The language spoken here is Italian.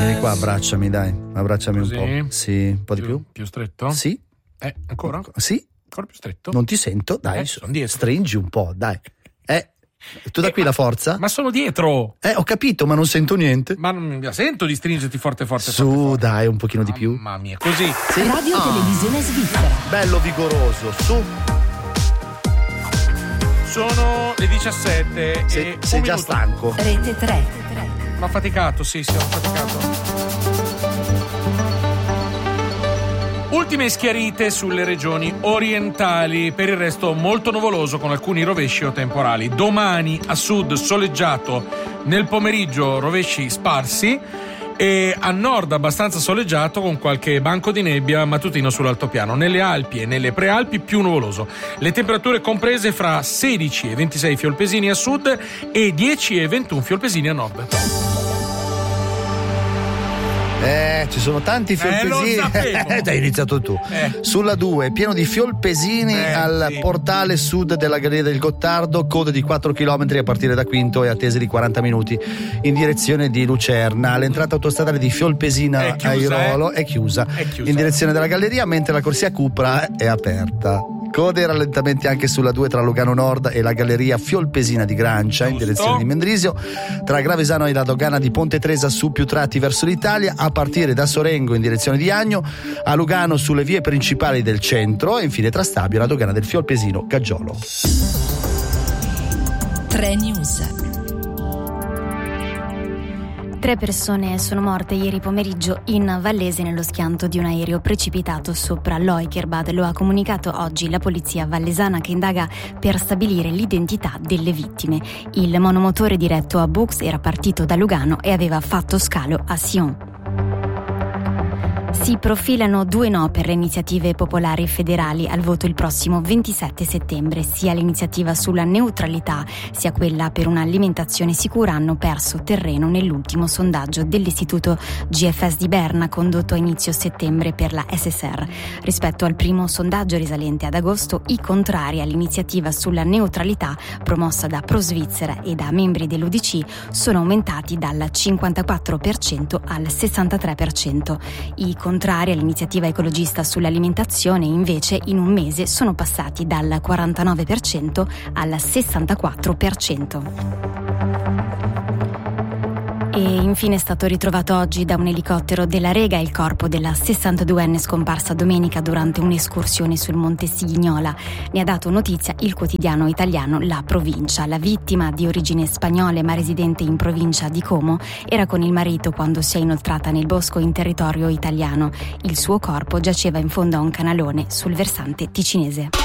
Vieni qua, abbracciami, dai. Abbracciami Così? un po'. Sì, un po' di più. Più stretto? Sì. Ancora? Sì. Ancora più stretto? Non ti sento, dai. Sono dietro. Stringi un po', dai. Tu da qui la forza? Ma sono dietro. Ho capito, ma non sento niente. Ma non mi sento di stringerti forte. Su, dai, un pochino di più. Mamma mia, così. Sì? Radio Televisione Svizzera. Bello vigoroso, su. Sono le 17 e Sei già stanco. Rete 3. Ho faticato, sì, ho faticato. Ultime schiarite sulle regioni orientali, per il resto molto nuvoloso con alcuni rovesci o temporali. Domani a sud soleggiato, nel pomeriggio rovesci sparsi e a nord abbastanza soleggiato con qualche banco di nebbia mattutino sull'altopiano. Nelle Alpi e nelle Prealpi più nuvoloso. Le temperature comprese fra 16 e 26 fiolpesini a sud e 10 e 21 fiolpesini a nord. Ci sono tanti fiolpesini. Lo sapevo. Hai iniziato tu. Sulla 2, pieno di fiolpesini al portale sud della Galleria del Gottardo, code di 4 km a partire da Quinto e attese di 40 minuti in direzione di Lucerna. L'entrata autostradale di Fiolpesina Airolo è chiusa in direzione della Galleria, mentre la corsia Cupra è aperta. Code e rallentamenti anche sulla 2 tra Lugano Nord e la Galleria Fiolpesina di Grancia in direzione di Mendrisio, tra Gravesano e la dogana di Ponte Tresa su più tratti verso l'Italia, a partire da Sorengo in direzione di Agno, a Lugano sulle vie principali del centro e infine tra Stabio e la dogana del Fiolpesino Caggiolo. 3 News. 3 persone sono morte ieri pomeriggio in Vallese nello schianto di un aereo precipitato sopra l'Oikerbad. Lo ha comunicato oggi la polizia vallesana, che indaga per stabilire l'identità delle vittime. Il monomotore diretto a Boux era partito da Lugano e aveva fatto scalo a Sion. Si profilano 2 no per le iniziative popolari federali al voto il prossimo 27 settembre. Sia l'iniziativa sulla neutralità sia quella per un'alimentazione sicura hanno perso terreno nell'ultimo sondaggio dell'istituto GFS di Berna condotto a inizio settembre per la SSR. Rispetto al primo sondaggio risalente ad agosto, i contrari all'iniziativa sulla neutralità promossa da Pro Svizzera e da membri dell'UDC sono aumentati dal 54% al 63%. I contrari all'iniziativa ecologista sull'alimentazione invece in un mese sono passati dal 49% al 64%. E infine è stato ritrovato oggi da un elicottero della Rega il corpo della 62enne scomparsa domenica durante un'escursione sul Monte Sigignola. Ne ha dato notizia il quotidiano italiano La Provincia. La vittima, di origine spagnola ma residente in provincia di Como, era con il marito quando si è inoltrata nel bosco in territorio italiano. Il suo corpo giaceva in fondo a un canalone sul versante ticinese.